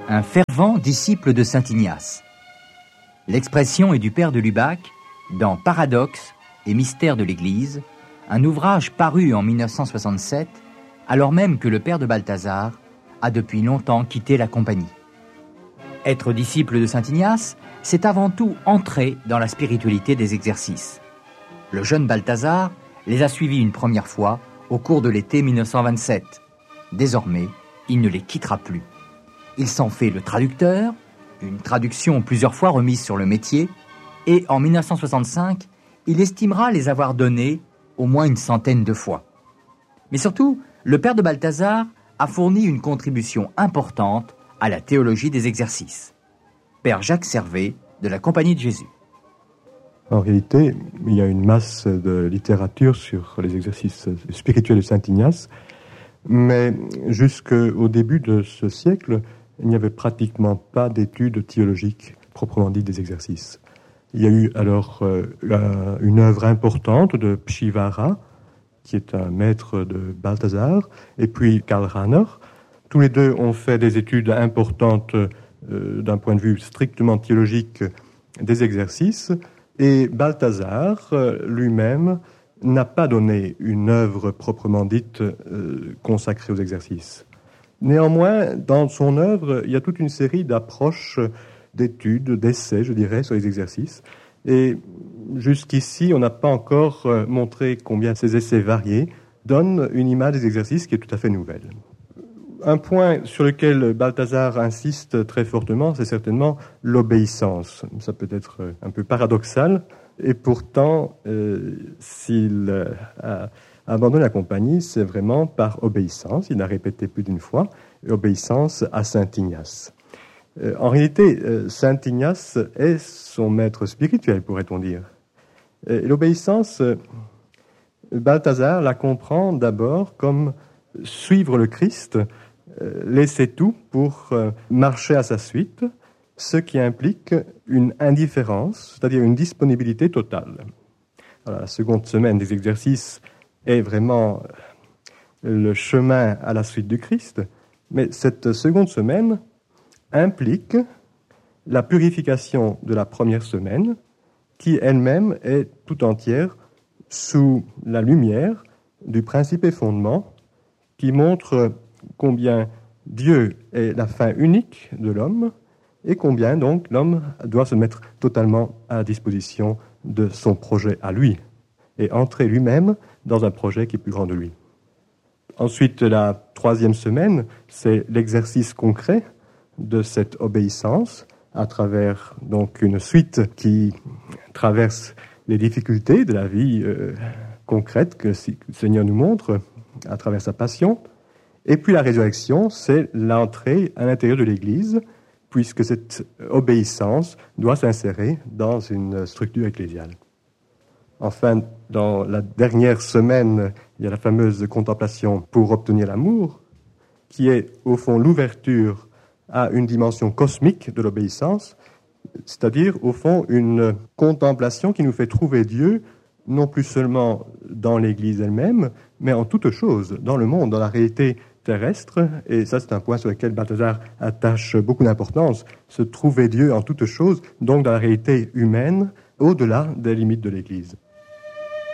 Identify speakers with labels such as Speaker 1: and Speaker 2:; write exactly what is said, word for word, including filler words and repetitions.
Speaker 1: un fervent disciple de saint Ignace. L'expression est du père de Lubac dans Paradoxes et mystères de l'Église, un ouvrage paru en mille neuf cent soixante-sept, alors même que le père de Balthazar a depuis longtemps quitté la compagnie. Être disciple de saint Ignace, c'est avant tout entrer dans la spiritualité des exercices. Le jeune Balthazar les a suivis une première fois au cours de l'été mille neuf cent vingt-sept. Désormais, il ne les quittera plus. Il s'en fait le traducteur, une traduction plusieurs fois remise sur le métier, et en mille neuf cent soixante-cinq, il estimera les avoir donnés au moins une centaine de fois. Mais surtout, le père de Balthazar a fourni une contribution importante à la théologie des exercices. Père Jacques Servet, de la Compagnie de Jésus.
Speaker 2: En réalité, il y a une masse de littérature sur les exercices spirituels de saint Ignace, mais jusqu'au début de ce siècle, il n'y avait pratiquement pas d'études théologiques proprement dites des exercices. Il y a eu alors euh, une œuvre importante de Pchivara, qui est un maître de Balthazar, et puis Karl Rahner. Tous les deux ont fait des études importantes euh, d'un point de vue strictement théologique des exercices, et Balthazar euh, lui-même n'a pas donné une œuvre proprement dite euh, consacrée aux exercices. Néanmoins, dans son œuvre, il y a toute une série d'approches, d'études, d'essais, je dirais, sur les exercices. Et jusqu'ici, on n'a pas encore euh, montré combien ces essais variés donnent une image des exercices qui est tout à fait nouvelle. Un point sur lequel Balthazar insiste très fortement, c'est certainement l'obéissance. Ça peut être un peu paradoxal, et pourtant, euh, s'il a abandonné la compagnie, c'est vraiment par obéissance. Il l'a répété plus d'une fois, obéissance à saint Ignace. Euh, en réalité, euh, saint Ignace est son maître spirituel, pourrait-on dire. Et l'obéissance, euh, Balthazar la comprend d'abord comme suivre le Christ, euh, laisser tout pour euh, marcher à sa suite, ce qui implique une indifférence, c'est-à-dire une disponibilité totale. Alors, la seconde semaine des exercices est vraiment le chemin à la suite du Christ, mais cette seconde semaine implique la purification de la première semaine, qui elle-même est tout entière sous la lumière du principe et fondement qui montre combien Dieu est la fin unique de l'homme et combien donc l'homme doit se mettre totalement à la disposition de son projet à lui et entrer lui-même dans un projet qui est plus grand de lui. Ensuite, la troisième semaine, c'est l'exercice concret de cette obéissance à travers donc une suite qui traverse les difficultés de la vie euh, concrète que le Seigneur nous montre à travers sa passion. Et puis la résurrection, c'est l'entrée à l'intérieur de l'Église, puisque cette obéissance doit s'insérer dans une structure ecclésiale. Enfin, dans la dernière semaine, il y a la fameuse contemplation pour obtenir l'amour, qui est au fond l'ouverture à une dimension cosmique de l'obéissance, c'est-à-dire au fond une contemplation qui nous fait trouver Dieu, non plus seulement dans l'Église elle-même, mais en toute chose, dans le monde, dans la réalité terrestre, et ça c'est un point sur lequel Balthazar attache beaucoup d'importance, se trouver Dieu en toute chose, donc dans la réalité humaine, au-delà des limites de l'Église.